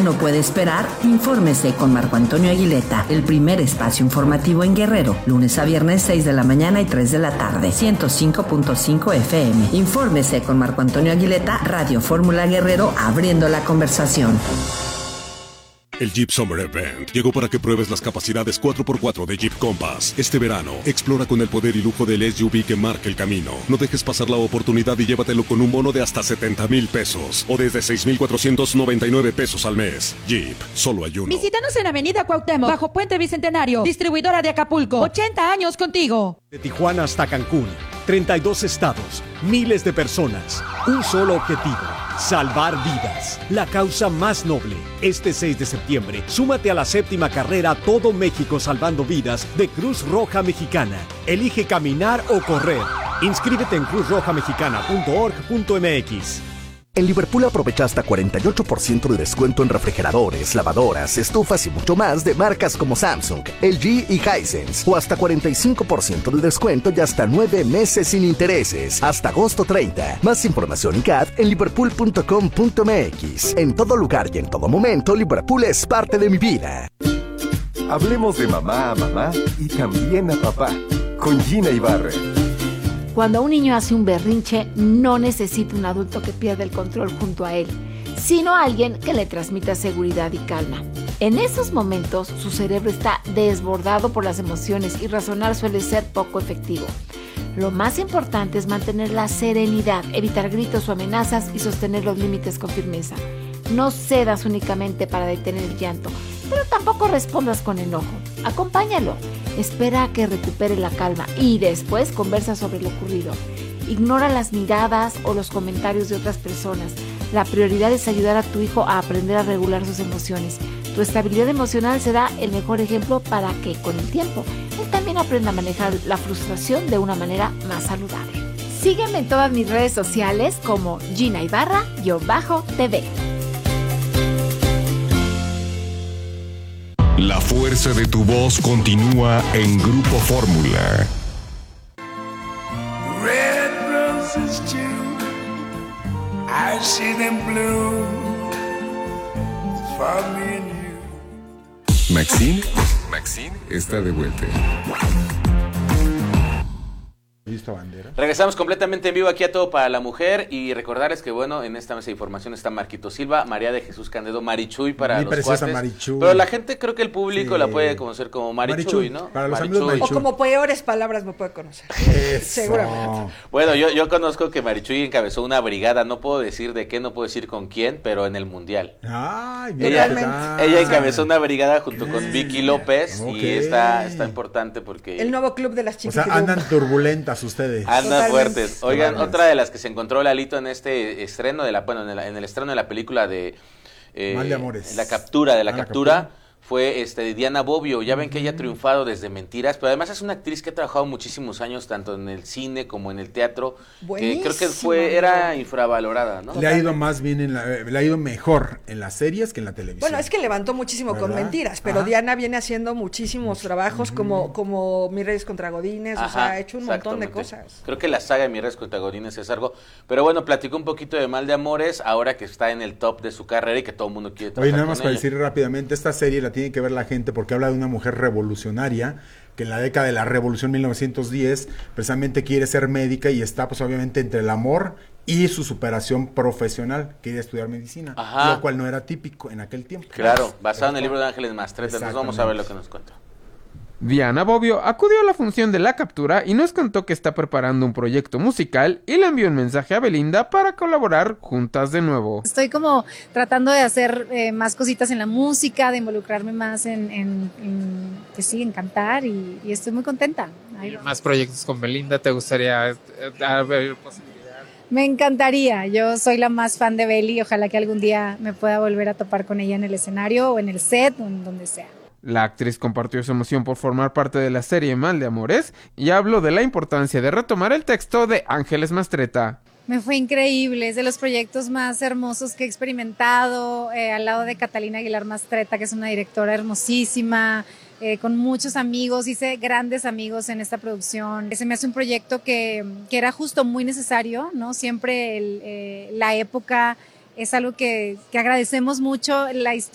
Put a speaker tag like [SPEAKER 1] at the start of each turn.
[SPEAKER 1] no puede esperar? Infórmese con Marco Antonio Aguileta, el primer espacio informativo en Guerrero, lunes a viernes 6 de la mañana y 3 de la tarde, 105.5 FM. Infórmese con Marco Antonio Aguileta, Radio Fórmula Guerrero, abriendo la conversación.
[SPEAKER 2] El Jeep Summer Event llegó para que pruebes las capacidades 4x4 de Jeep Compass. Este verano, explora con el poder y lujo del SUV que marca el camino. No dejes pasar la oportunidad y llévatelo con un bono de hasta 70,000 pesos o desde 6,499 pesos al mes. Jeep, solo hay uno.
[SPEAKER 3] Visítanos en Avenida Cuauhtémoc, bajo Puente Bicentenario, distribuidora de Acapulco. 80 años contigo.
[SPEAKER 4] De Tijuana hasta Cancún, 32 estados, miles de personas, un solo objetivo: salvar vidas. La causa más noble. Este 6 de septiembre, súmate a la 7ª carrera Todo México Salvando Vidas de Cruz Roja Mexicana. Elige caminar o correr. Inscríbete en cruzrojamexicana.org.mx.
[SPEAKER 5] En Liverpool aprovecha hasta 48% de descuento en refrigeradores, lavadoras, estufas y mucho más de marcas como Samsung, LG y Hisense. O hasta 45% de descuento y hasta 9 meses sin intereses. Hasta agosto 30. Más información y CAD en liverpool.com.mx. En todo lugar y en todo momento, Liverpool es parte de mi vida.
[SPEAKER 6] Hablemos de mamá a mamá y también a papá. Con Gina Ibarra.
[SPEAKER 7] Cuando un niño hace un berrinche, no necesita un adulto que pierda el control junto a él, sino alguien que le transmita seguridad y calma. En esos momentos, su cerebro está desbordado por las emociones y razonar suele ser poco efectivo. Lo más importante es mantener la serenidad, evitar gritos o amenazas y sostener los límites con firmeza. No cedas únicamente para detener el llanto, pero tampoco respondas con enojo. Acompáñalo. Espera a que recupere la calma y después conversa sobre lo ocurrido. Ignora las miradas o los comentarios de otras personas. La prioridad es ayudar a tu hijo a aprender a regular sus emociones. Tu estabilidad emocional será el mejor ejemplo para que, con el tiempo, él también aprenda a manejar la frustración de una manera más saludable. Sígueme en todas mis redes sociales como Gina Ibarra-TV.
[SPEAKER 8] La fuerza de tu voz continúa en Grupo Fórmula.
[SPEAKER 9] Red roses too, I see them bloom for me and you.
[SPEAKER 8] Maxine está de vuelta.
[SPEAKER 10] Regresamos completamente en vivo aquí a Todo para la Mujer y recordarles que bueno, en esta mesa de información está Marquito Silva, María de Jesús Candedo, Marichuy para los cuates. Marichuy. Pero la gente, creo que el público la puede conocer como Marichuy, ¿no?
[SPEAKER 11] Para los amigos Marichuy.
[SPEAKER 12] O como peores palabras me puede conocer. Seguramente.
[SPEAKER 10] Bueno, yo conozco que Marichuy encabezó una brigada, no puedo decir de qué, no puedo decir con quién, pero en el Mundial.
[SPEAKER 11] Ay,
[SPEAKER 10] ella encabezó una brigada junto con Vicky López y está importante porque...
[SPEAKER 12] El nuevo club de las chicas.
[SPEAKER 11] O sea, andan turbulentas ustedes.
[SPEAKER 10] Andan fuertes. Oigan, otra de las que se encontró Lalito en este estreno en el estreno de la película de
[SPEAKER 11] Mal de Amores.
[SPEAKER 10] La captura fue Diana Bobbio. Ya ven que ella ha triunfado desde Mentiras, pero además es una actriz que ha trabajado muchísimos años tanto en el cine como en el teatro. Que creo que era infravalorada, ¿no?
[SPEAKER 11] Le ha ido más bien le ha ido mejor en las series que en la televisión.
[SPEAKER 12] Bueno, es que levantó muchísimo con Mentiras, pero Diana viene haciendo muchísimos trabajos como Mis Reyes contra Godines, o sea, ha hecho un montón de cosas.
[SPEAKER 10] Creo que la saga de Mis Reyes contra Godines es algo, pero bueno, platicó un poquito de Mal de Amores, ahora que está en el top de su carrera y que todo el mundo quiere trabajar.
[SPEAKER 11] Oye, nada más
[SPEAKER 10] con
[SPEAKER 11] para
[SPEAKER 10] ella.
[SPEAKER 11] decir rápidamente, esta serie la tiene que ver la gente porque habla de una mujer revolucionaria que en la década de la Revolución 1910 precisamente quiere ser médica y está pues obviamente entre el amor y su superación profesional, quería estudiar medicina, lo cual no era típico en aquel tiempo.
[SPEAKER 10] Claro, basado en el libro de Ángeles Mastreta, entonces vamos a ver lo que nos cuenta.
[SPEAKER 13] Diana Bobbio acudió a la función de La Captura y nos contó que está preparando un proyecto musical y le envió un mensaje a Belinda para colaborar juntas de nuevo.
[SPEAKER 14] Estoy como tratando de hacer más cositas en la música, de involucrarme más en cantar y estoy muy contenta.
[SPEAKER 15] ¿Más proyectos con Belinda te gustaría ver posibilidad?
[SPEAKER 14] Me encantaría, yo soy la más fan de Beli, ojalá que algún día me pueda volver a topar con ella en el escenario o en el set o en donde sea.
[SPEAKER 13] La actriz compartió su emoción por formar parte de la serie Mal de Amores y habló de la importancia de retomar el texto de Ángeles Mastreta.
[SPEAKER 14] Me fue increíble, es de los proyectos más hermosos que he experimentado, al lado de Catalina Aguilar Mastreta, que es una directora hermosísima, con muchos amigos, hice grandes amigos en esta producción. Se me hace un proyecto que era justo muy necesario, ¿no? Siempre la época es algo que agradecemos mucho, la historia.